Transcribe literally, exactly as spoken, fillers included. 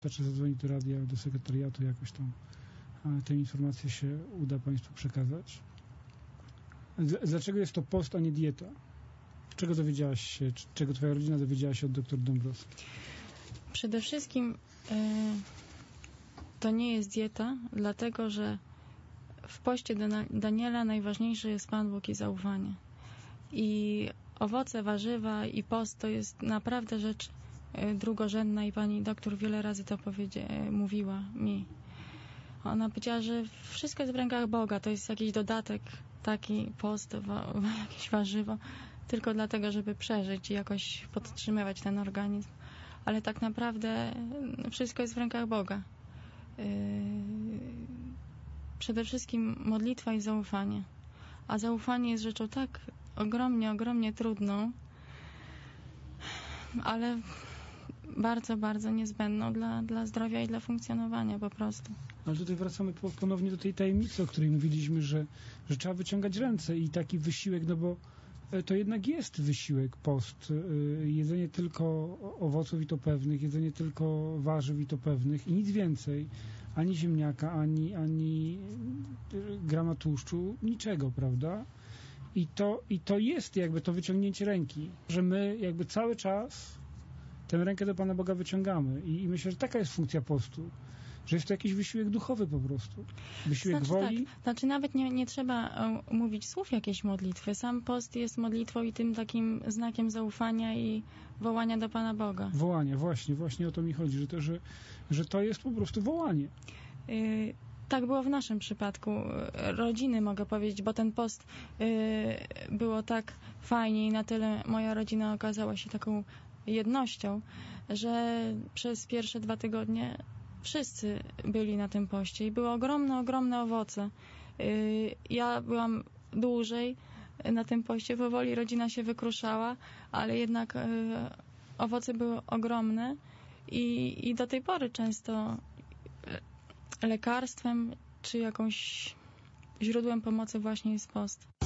Wystarczy zadzwonić do radia, do sekretariatu, jakoś tam tę informację się uda Państwu przekazać. Dlaczego jest to post, a nie dieta? Czego dowiedziałaś się, czego Twoja rodzina dowiedziała się od doktor Dąbrowskiej? Przede wszystkim yy, to nie jest dieta, dlatego że w poście Daniela najważniejszy jest Pan Bóg i zaufanie. I owoce, warzywa i post to jest naprawdę rzecz drugorzędna i pani doktor wiele razy to powiedzia- mówiła mi. Ona powiedziała, że wszystko jest w rękach Boga, to jest jakiś dodatek, taki post, wa- jakieś warzywo, tylko dlatego, żeby przeżyć i jakoś podtrzymywać ten organizm. Ale tak naprawdę wszystko jest w rękach Boga. Yy, przede wszystkim modlitwa i zaufanie. A zaufanie jest rzeczą tak ogromnie, ogromnie trudną, ale bardzo, bardzo niezbędną dla, dla zdrowia i dla funkcjonowania po prostu. Ale tutaj wracamy ponownie do tej tajemnicy, o której mówiliśmy, że, że trzeba wyciągać ręce i taki wysiłek, no bo to jednak jest wysiłek, post. Jedzenie tylko owoców i to pewnych, jedzenie tylko warzyw i to pewnych i nic więcej. Ani ziemniaka, ani, ani grama tłuszczu, niczego, prawda? I to, i to jest jakby to wyciągnięcie ręki, że my jakby cały czas tę rękę do Pana Boga wyciągamy. I, i myślę, że taka jest funkcja postu. Że jest to jakiś wysiłek duchowy po prostu. Wysiłek znaczy, woli. Tak. Znaczy nawet nie, nie trzeba mówić słów jakiejś modlitwy. Sam post jest modlitwą i tym takim znakiem zaufania i wołania do Pana Boga. Wołanie, właśnie, właśnie o to mi chodzi, że to, że, że to jest po prostu wołanie. Yy, tak było w naszym przypadku. Rodziny mogę powiedzieć, bo ten post yy, było tak fajnie i na tyle moja rodzina okazała się taką jednością, że przez pierwsze dwa tygodnie wszyscy byli na tym poście i były ogromne, ogromne owoce. Ja byłam dłużej na tym poście, powoli rodzina się wykruszała, ale jednak owoce były ogromne i, i do tej pory często lekarstwem czy jakąś źródłem pomocy właśnie jest post.